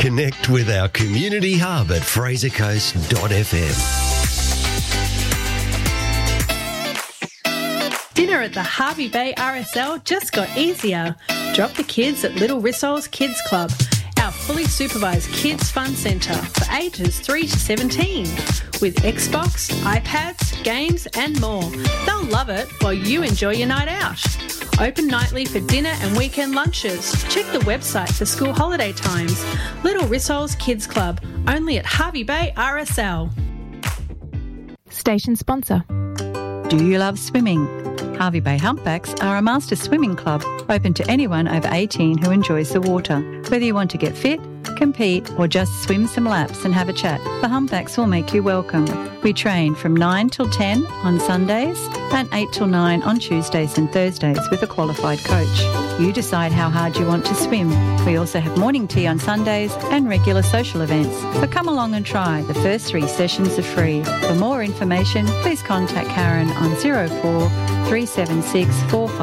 Connect with our community hub at frasercoast.fm. Dinner at the Hervey Bay RSL just got easier. Drop the kids at Little Rissol's Kids Club, our fully supervised kids fun centre for ages 3 to 17. With Xbox, iPads, games and more. They'll love it while you enjoy your night out. Open nightly for dinner and weekend lunches. Check the website for school holiday times. Little Rissol's Kids Club, only at Hervey Bay RSL. Station sponsor. Do you love swimming? Hervey Bay Humpbacks are a master swimming club open to anyone over 18 who enjoys the water. Whether you want to get fit, compete or just swim some laps and have a chat, the Humpbacks will make you welcome. We train from 9 till 10 on Sundays and 8 till 9 on Tuesdays and Thursdays with a qualified coach. You decide how hard you want to swim. We also have morning tea on Sundays and regular social events. So come along and try. The first 3 sessions are free. For more information, please contact Karen on 04 376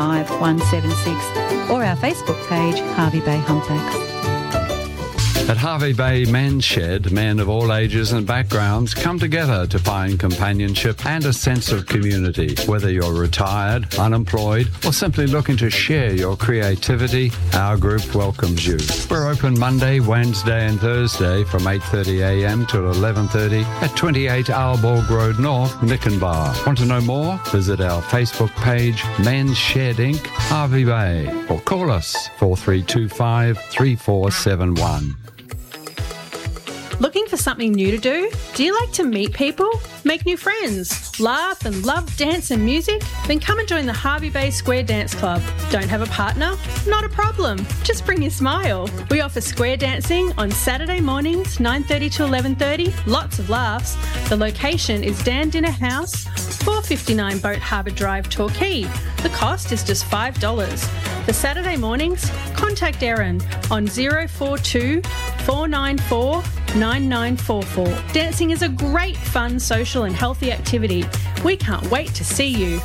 45176 or our Facebook page, Hervey Bay Humpbacks. At Hervey Bay Men's Shed, men of all ages and backgrounds come together to find companionship and a sense of community. Whether you're retired, unemployed, or simply looking to share your creativity, our group welcomes you. We're open Monday, Wednesday and Thursday from 8:30am till 11:30 at 28 Aalborg Road North, Nickenbar. Want to know more? Visit our Facebook page, Men's Shed Inc., Hervey Bay, or call us 4325 3471. Looking for something new to do? Do you like to meet people? Make new friends? Laugh and love dance and music? Then come and join the Hervey Bay Square Dance Club. Don't have a partner? Not a problem. Just bring your smile. We offer square dancing on Saturday mornings, 9:30 to 11:30. Lots of laughs. The location is Dan Dinner House, 459 Boat Harbour Drive, Torquay. The cost is just $5. For Saturday mornings, contact Erin on 042 494 9944. Dancing is a great, fun, social and healthy activity. We can't wait to see you.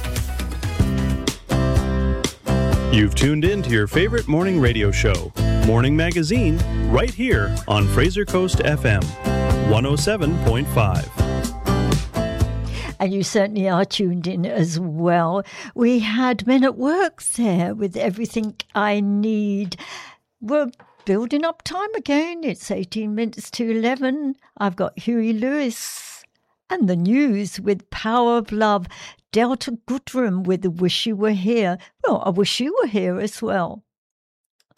You've tuned in to your favorite morning radio show, Morning Magazine, right here on Fraser Coast FM, 107.5. And you certainly are tuned in as well. We had Men at Work there with Everything I Need. We're building up time again. It's 18 minutes to 11. I've got Huey Lewis and the news with Power of Love. Delta Goodrum with Wish You Were Here. Well, I wish you were here as well.